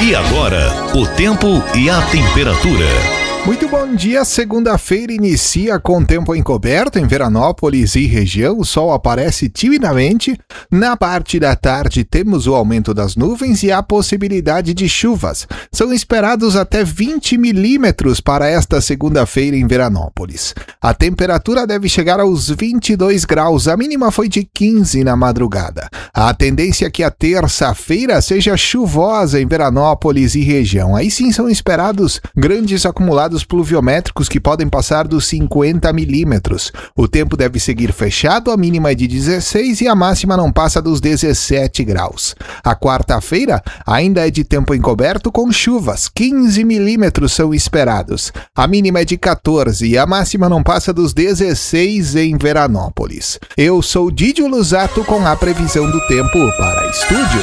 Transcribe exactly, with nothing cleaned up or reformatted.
E agora, o tempo e a temperatura. Muito bom dia, segunda-feira inicia com tempo encoberto em Veranópolis e região, o sol aparece timidamente. Na parte da tarde temos o aumento das nuvens e a possibilidade de chuvas. São esperados até vinte milímetros para esta segunda-feira em Veranópolis. A temperatura deve chegar aos vinte e dois graus, a mínima foi de quinze na madrugada. A tendência é que a terça-feira seja chuvosa em Veranópolis e região. Aí sim são esperados grandes acumulados pluviométricos que podem passar dos cinquenta milímetros. O tempo deve seguir fechado, a mínima é de dezesseis e a máxima não passa dos dezessete graus. A quarta-feira ainda é de tempo encoberto com chuvas, quinze milímetros são esperados. A mínima é de quatorze e a máxima não passa dos dezesseis em Veranópolis. Eu sou Didio Lusato com a previsão do tempo para Estúdio.